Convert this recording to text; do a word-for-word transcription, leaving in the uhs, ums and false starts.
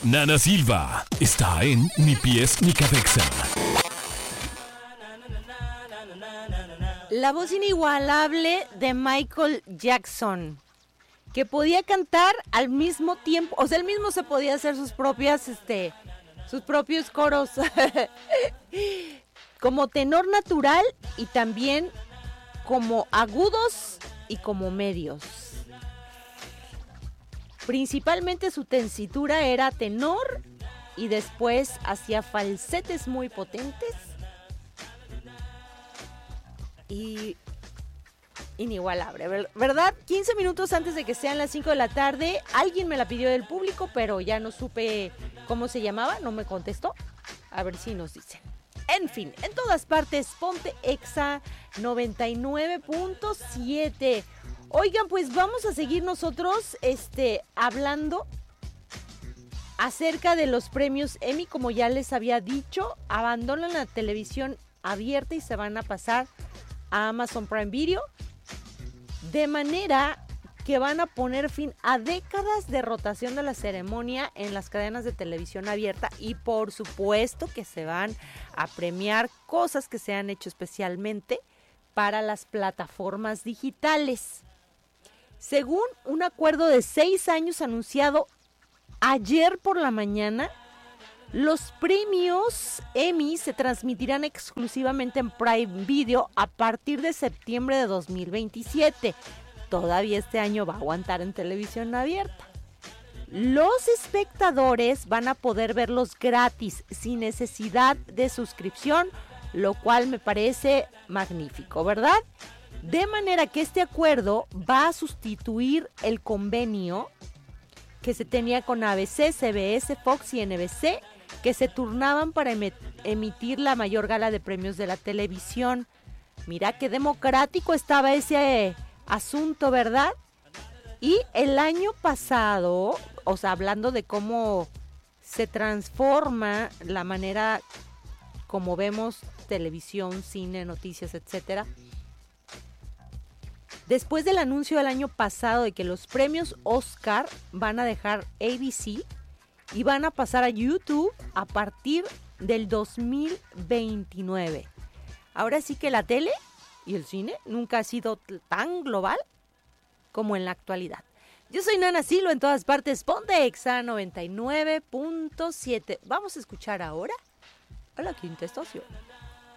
Nana Silva está en Ni Pies Ni Cabeza. La voz inigualable de Michael Jackson, que podía cantar al mismo tiempo, o sea, él mismo se podía hacer sus propias, este, sus propios coros, como tenor natural y también como agudos y como medios. Principalmente su tesitura era tenor y después hacía falsetes muy potentes y inigualable, ¿verdad? quince minutos antes de que sean las cinco de la tarde, alguien me la pidió del público, pero ya no supe cómo se llamaba, no me contestó. A ver si nos dicen. En fin, en todas partes, ponte Exa noventa y nueve punto siete. Oigan, pues vamos a seguir nosotros este, hablando acerca de los premios Emmy. Como ya les había dicho, abandonan la televisión abierta y se van a pasar a Amazon Prime Video, de manera que van a poner fin a décadas de rotación de la ceremonia en las cadenas de televisión abierta y por supuesto que se van a premiar cosas que se han hecho especialmente para las plataformas digitales. Según un acuerdo de seis años anunciado ayer por la mañana, los premios Emmy se transmitirán exclusivamente en Prime Video a partir de septiembre de dos mil veintisiete. Todavía este año va a aguantar en televisión abierta. Los espectadores van a poder verlos gratis, sin necesidad de suscripción, lo cual me parece magnífico, ¿verdad? De manera que este acuerdo va a sustituir el convenio que se tenía con A B C, C B S, Fox y N B C, que se turnaban para em- emitir la mayor gala de premios de la televisión. Mira qué democrático estaba ese asunto, ¿verdad? Y el año pasado, o sea, hablando de cómo se transforma la manera como vemos televisión, cine, noticias, etcétera. Después del anuncio del año pasado de que los premios Oscar van a dejar A B C y van a pasar a YouTube a partir del dos mil veintinueve. Ahora sí que la tele y el cine nunca ha sido tan global como en la actualidad. Yo soy Nana Silva, en todas partes, ponte Exa noventa y nueve punto siete. Vamos a escuchar ahora a la quinta estación.